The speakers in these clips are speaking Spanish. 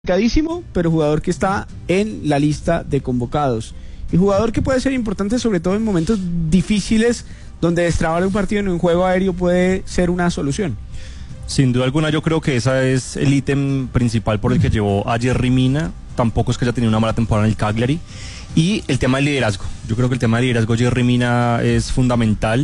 Complicadísimo, pero jugador que está en la lista de convocados. Y jugador que puede ser importante sobre todo en momentos difíciles donde destrabar un partido en un juego aéreo puede ser una solución. Sin duda alguna yo creo que ese es el ítem principal por el que llevó a Yerry Mina. Tampoco es que haya tenido una mala temporada en el Cagliari. Y el tema del liderazgo. Yo creo que el tema del liderazgo de Yerry Mina es fundamental.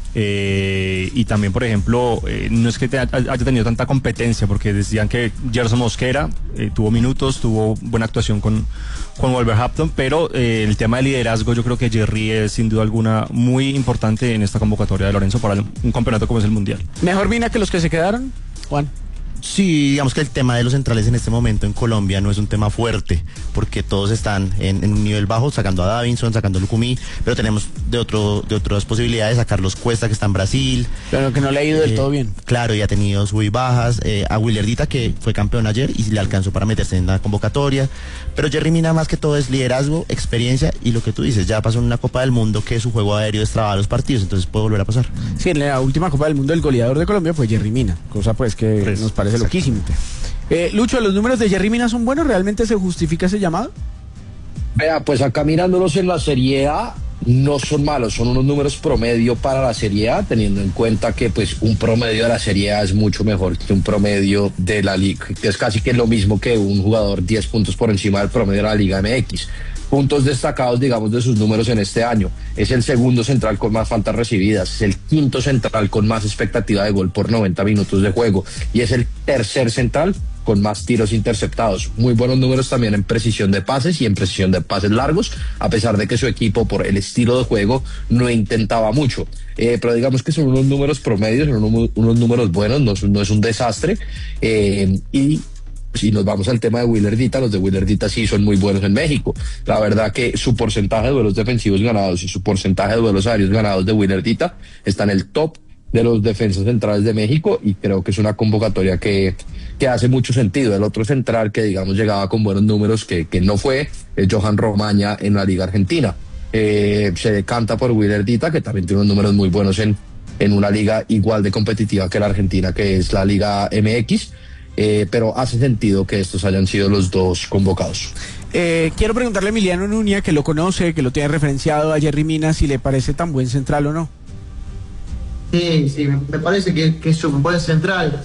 Y también, por ejemplo, no es que haya tenido tanta competencia, porque decían que Gerson Mosquera tuvo minutos, tuvo buena actuación con Wolverhampton, pero el tema de liderazgo yo creo que Yerry es sin duda alguna muy importante en esta convocatoria de Lorenzo para un campeonato como es el Mundial. ¿Mejor Mina que los que se quedaron, Juan? Sí, digamos que el tema de los centrales en este momento en Colombia no es un tema fuerte, porque todos están en un nivel bajo, sacando a Davinson, sacando a Lucumí, pero tenemos de otras posibilidades a Carlos Cuesta, que está en Brasil. Pero que no le ha ido del todo bien. Claro, y ha tenido sub y bajas, a Willardita, que fue campeón ayer y le alcanzó para meterse en la convocatoria, pero Yerry Mina más que todo es liderazgo, experiencia, y lo que tú dices, ya pasó en una Copa del Mundo que su juego aéreo destraba los partidos, entonces puede volver a pasar. Sí, en la última Copa del Mundo el goleador de Colombia fue Yerry Mina, cosa pues que nos parece loquísimo. Lucho, ¿los números de Yerry Mina son buenos? ¿Realmente se justifica ese llamado? Vea, pues acá mirándolos en la Serie A, no son malos, son unos números promedio para la Serie A, teniendo en cuenta que pues un promedio de la Serie A es mucho mejor que un promedio de la Liga, que es casi que lo mismo que un jugador 10 puntos por encima del promedio de la Liga MX. Puntos destacados, digamos, de sus números en este año. Es el segundo central con más faltas recibidas, es el quinto central con más expectativa de gol por 90 minutos de juego y es el tercer central con más tiros interceptados. Muy buenos números también en precisión de pases y en precisión de pases largos, a pesar de que su equipo, por el estilo de juego, no intentaba mucho. Pero digamos que son unos números promedios, son unos números buenos, no es un desastre. Y si nos vamos al tema de Willardita, los de Willardita sí son muy buenos en México. La verdad que su porcentaje de duelos defensivos ganados y su porcentaje de duelos aéreos ganados de Willardita está en el top de los defensas centrales de México, y creo que es una convocatoria que hace mucho sentido. El otro central que digamos llegaba con buenos números que no fue es Johan Romaña en la Liga Argentina. Se decanta por Willardita, que también tiene unos números muy buenos en una liga igual de competitiva que la Argentina, que es la Liga MX. Pero hace sentido que estos hayan sido los dos convocados. Quiero preguntarle a Emiliano Nuña, que lo conoce, que lo tiene referenciado a Yerry Mina, si le parece tan buen central o no. Sí, me parece que es un buen central.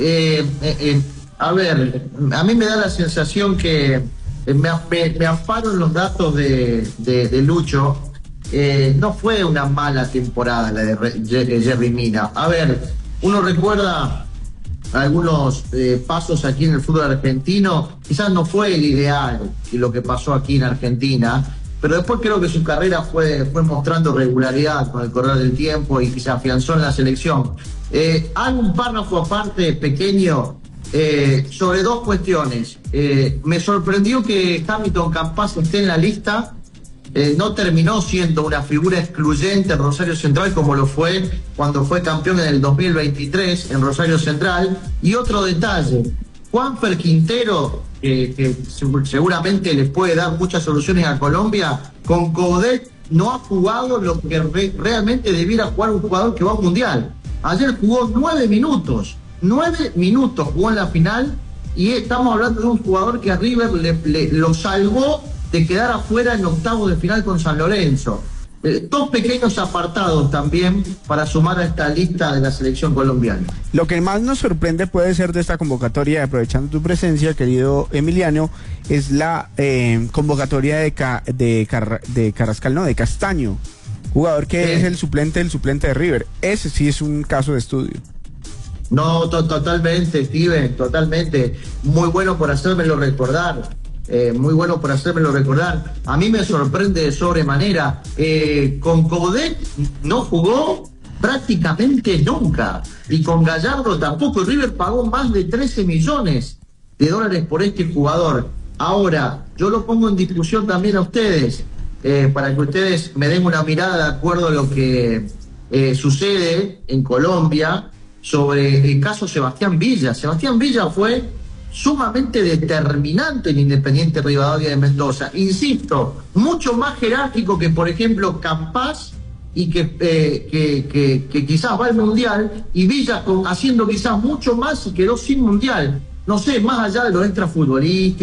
A ver, a mí me da la sensación que me amparo en los datos de Lucho. No fue una mala temporada la de Yerry Mina. A ver, uno recuerda algunos pasos aquí en el fútbol argentino, quizás no fue el ideal lo que pasó aquí en Argentina, pero después creo que su carrera fue mostrando regularidad con el correr del tiempo y se afianzó en la selección. Hago un párrafo aparte pequeño sobre dos cuestiones. Me sorprendió que Hamilton Campas esté en la lista. No terminó siendo una figura excluyente en Rosario Central como lo fue cuando fue campeón en el 2023 en Rosario Central. Y otro detalle, Juanfer Quintero, que seguramente les puede dar muchas soluciones a Colombia, con Coudet no ha jugado lo que realmente debiera jugar un jugador que va a un mundial. Ayer jugó 9 minutos jugó en la final, y estamos hablando de un jugador que a River lo salvó de quedar afuera en octavos de final con San Lorenzo. Dos pequeños apartados también para sumar a esta lista de la selección colombiana. Lo que más nos sorprende puede ser de esta convocatoria, aprovechando tu presencia, querido Emiliano, es la convocatoria de Carrascal, no, de Castaño, jugador que es el suplente de River. Ese sí es un caso de estudio. No, totalmente, Steven, totalmente. Muy bueno por hacérmelo recordar. A mí me sorprende de sobremanera. Con Coudet no jugó prácticamente nunca, y con Gallardo tampoco. River pagó más de 13 millones de dólares por este jugador. Ahora, yo lo pongo en discusión también a ustedes, para que ustedes me den una mirada de acuerdo a lo que sucede en Colombia sobre el caso Sebastián Villa. Sebastián Villa fue sumamente determinante en Independiente Rivadavia de Mendoza. Insisto, mucho más jerárquico que, por ejemplo, Campas, y que quizás va al Mundial, y Villa haciendo quizás mucho más y quedó sin Mundial. no sé, más allá de lo extrafutbolístico.